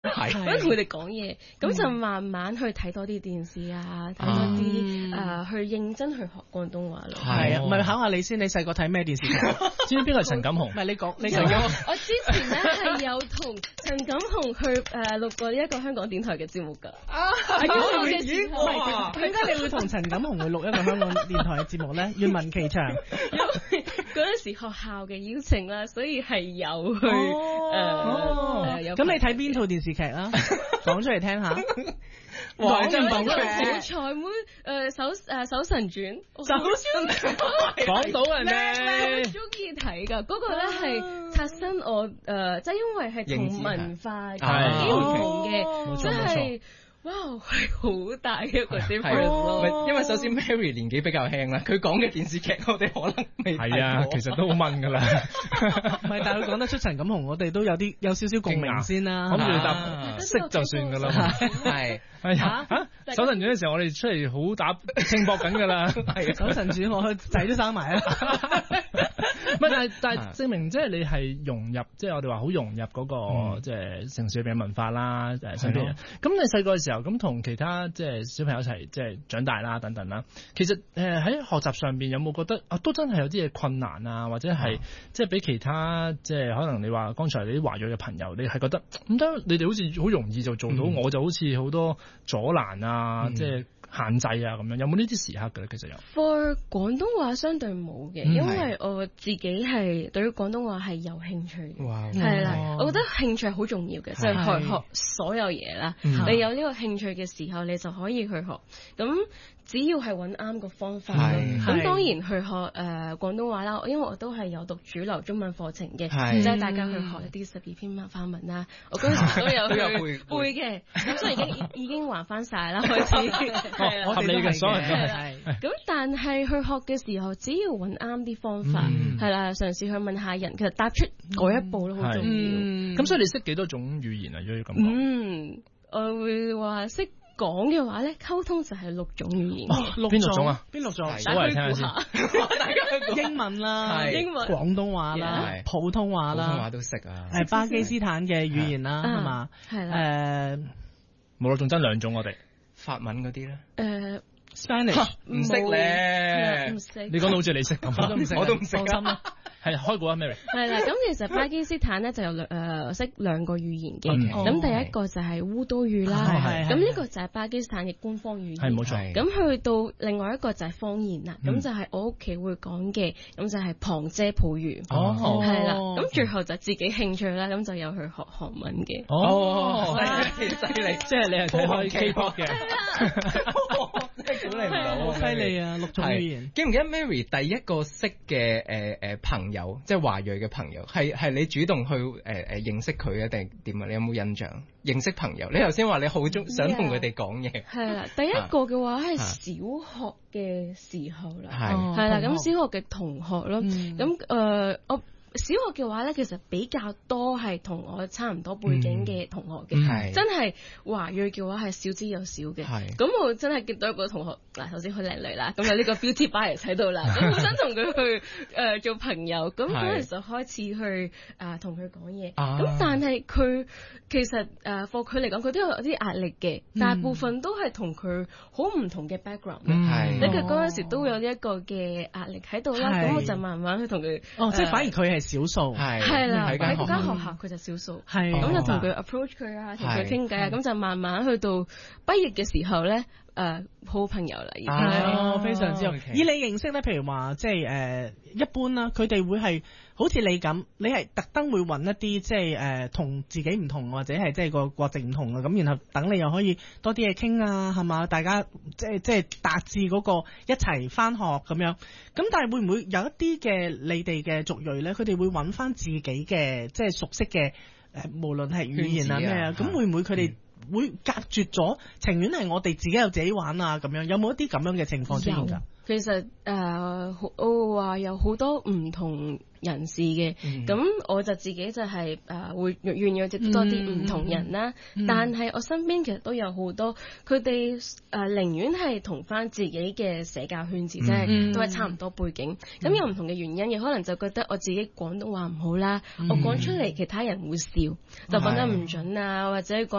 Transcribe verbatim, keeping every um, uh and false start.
係咁同佢哋講嘢，咁就慢慢去睇多啲電視啊，睇多啲誒去認真去學廣東話咯。 係啊，咪考下你先，你細個睇咩電視劇？ 知唔知邊個係陳錦鴻？ 唔係你講，你陳錦鴻。 我之前咧係有同陳錦鴻去誒錄過一個香港電台嘅節目㗎。啊， 咁嘅時候，點解你會同陳錦鴻去錄一個香港電台嘅節目咧？願聞其詳。 因為嗰陣時學校嘅邀請啦，所以係有去誒有。 咁你睇邊套電視劇啊？講出嚟聽下。 哇！真係好彩妹誒搜誒搜神傳， 搜神講到人咩？ 中意睇㗎，嗰個咧係刷新我誒，即係因為係同文化幾唔同嘅，即係。哇，係好大嘅一個 difference 咯。 因為首先 Mary 年紀比較輕啦，佢講嘅電視劇我哋可能未睇過。 係啊，其實都好問㗎啦。 唔係，但係佢講得出陳錦鴻，我哋都有啲有少少共鳴先啦。 諗住答識就算㗎啦。係係啊嚇！搜神傳嘅時候，我哋出嚟好打拼搏緊㗎啦。係搜神傳，我仔都生埋啦。 唔係，但係但係證明即係你係融入，即係我哋話好融入嗰個即係城市入邊嘅文化啦，誒身邊人。咁你細個嘅時候，咁同其他即係小朋友一齊即係長大啦，等等啦。其實誒喺學習上邊有冇覺得啊，都真係有啲嘢困難啊，或者係即係比其他即係可能你話剛才你啲華裔嘅朋友，你係覺得唔得？你哋好似好容易就做到，嗯、我就好似好多阻攔啊，嗯、即係。限制啊咁樣，有冇呢啲時刻嘅咧？其實有。 For 廣東話相對冇嘅，嗯、因為我自己係對於廣東話係有興趣嘅，係啦，我覺得興趣係好重要嘅，就係學學所有嘢啦。嗯、你有呢個興趣嘅時候，你就可以去學。咁只要係揾啱個方法咯。咁當然去學誒、呃、廣東話啦，因為我都係有讀主流中文課程嘅，即係大家去學一啲十二篇法文啦。我嗰陣時都有去背嘅，咁所以已經已經還翻晒啦，開始。 哦、合理嘅，所有人都係。咁但係去學嘅時候，只要揾啱啲方法，係啦、嗯，嘗試去問下人，其實踏出嗰一步都好重要。 咁、嗯、所以你識幾多種語言啊？如果要咁講， 嗯，我會話識講嘅話咧，溝通就係六種語言。 哦、六邊六種啊？ 邊六種？ 數嚟聽下先。 大家英文啦， 英文、 廣東話啦，普通話啦， 普通話都識啊。 誒，巴基斯坦嘅語言啦，係嘛？ 係啦。 誒， 冇啦，仲爭兩種我哋。 法文嗰啲咧？ 誒 ，Spanish 唔識咧， 唔識。 你講到好似你識咁， 我都唔識， 我都唔識。 放心啦。 係開估啊 Mary。 係啦，咁其實巴基斯坦咧就有兩誒識兩個語言嘅，咁第一個就係烏都語啦，咁呢個就係巴基斯坦嘅官方語言， 係冇錯。 咁去到另外一個就係方言啦，咁就係我屋企會講嘅，咁就係旁遮普語，係啦，咁最後就自己興趣啦，咁就有去學韓文嘅。 哦，犀利犀利， 即係你係睇開 K-pop 嘅， 真係估你唔到， 犀利啊！六種語言。 記唔記得 Mary 第一個識嘅誒誒朋友，即係華裔嘅朋友，係係你主動去誒誒、呃、認識佢嘅定點啊？你有冇印象？認識朋友，你頭先話你好中想同佢哋講嘢。係啦， 第一個嘅話係小學嘅時候啦，係係啦，咁小學嘅同學咯，咁誒、嗯呃、我。小學嘅話咧，其實比較多係同我差唔多背景嘅同學嘅，嗯、真係華裔嘅話係少之又少嘅。咁是我真係見到一個同學，嗱，首先佢靚女啦，咁有呢個 beauty bias 喺度啦，咁好想同佢去誒、呃、做朋友，咁嗰陣時就開始去誒同佢講嘢。咁、呃、但係佢其實誒 for 佢嚟講，佢都有啲壓力嘅，嗯、大部分都係同佢好唔同嘅 background 嘅，即係佢嗰陣時都有呢一個嘅壓力喺度啦。咁是我就慢慢去同佢， 哦，即係反而佢係少數， 係係啦，喺嗰間學校佢就少數，係咁就同佢 approach 佢啊，同佢傾偈啊，咁就慢慢去到畢業嘅時候咧，誒好朋友啦，已經哦，非常之好。以你認識咧，譬如話即係誒一般啦，佢哋會係好似你咁，你係特登會揾一啲即係誒同自己唔同或者係即係個國籍唔同嘅，咁然後等你又可以多啲嘢傾啊，係嘛？大家即係即係達至嗰個一齊返學咁樣。咁但係會唔會有一啲嘅你哋嘅族裔咧？佢哋會揾翻自己嘅即係熟悉嘅誒，無論係語言啊咩啊，咁會唔會佢哋會隔絕咗，情願係我哋自己有自己玩啊咁樣？有冇一啲咁樣嘅情況出現㗎？ 其實誒、呃，我話有好多唔同人士嘅，咁、嗯、我就自己就係、是、誒、呃、會願意接觸多啲唔同人啦。嗯嗯、但係我身邊其實都有好多，佢哋誒寧願係同翻自己嘅社交圈子，即係、嗯、都係差唔多背景。咁、嗯、有唔同嘅原因嘅，可能就覺得我自己廣東話唔好啦，嗯、我講出嚟其他人會笑，就講得唔準啊，或者講